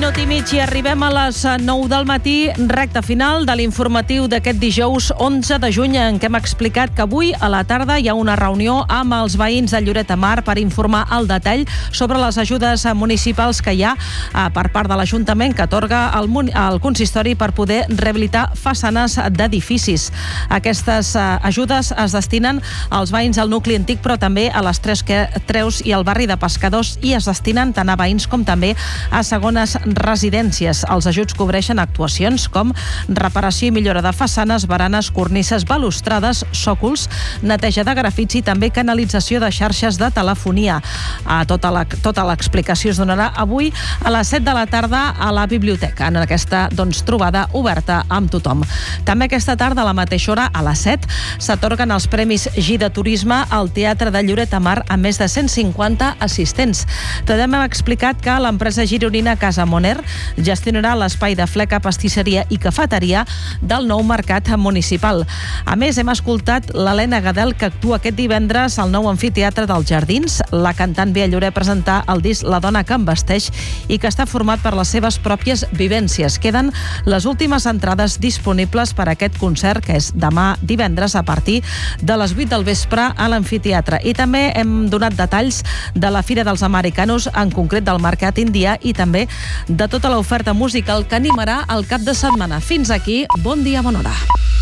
minut i mig i arribem a les 9 del matí, recta final de l'informatiu d'aquest dijous 11 de juny, en què hem explicat que avui a la tarda hi ha una reunió amb els veïns de Lloret de Mar per informar al detall sobre les ajudes municipals que hi ha per part de l'Ajuntament que atorga el consistori per poder rehabilitar façanes d'edificis. Aquestes ajudes es destinen als veïns del nucli antic, però també a les Tres Creus i al barri de Pescadors, i es destinen tant a veïns com també a segones residències. Els ajuts cobreixen actuacions com reparació i millora de façanes, baranes, cornises, balustrades, sòcols, neteja de grafits i també canalització de xarxes de telefonia. Tota l'explicació es donarà avui a les 7 de la tarda a la biblioteca, en aquesta trobada oberta amb tothom. També aquesta tarda, a la mateixa hora, a les 7, s'atorguen els Premis G de Turisme al Teatre de Lloret de Mar amb més de 150 assistents. També hem explicat que l'empresa gironina Casa Moner gestionarà l'espai de fleca, pastisseria i cafeteria del nou mercat municipal. A més, hem escoltat l'Helena Gadel, que actua aquest divendres al nou amfiteatre dels Jardins. La cantant ve a Lloret a presentar el disc La dona que em vesteix i que està format per les seves pròpies vivències. Queden les últimes entrades disponibles per a aquest concert, que és demà divendres a partir de les 8 del vespre a l'amfiteatre. I també hem donat detalls de la Fira dels Americanos, en concret del Mercat Indià, i també de tota l'oferta musical que animarà el cap de setmana. Fins aquí, bon dia, bona hora.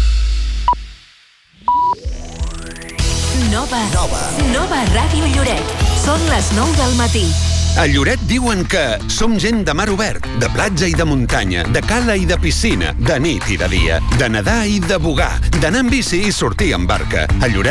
Nova Ràdio Lloret. Són les 9 del matí. A Lloret diuen que som gent de mar obert, de platja i de muntanya, de cala i de piscina, de nit i de dia, de nedar i de bugar, d'anar amb bici i sortir amb barca. A Lloret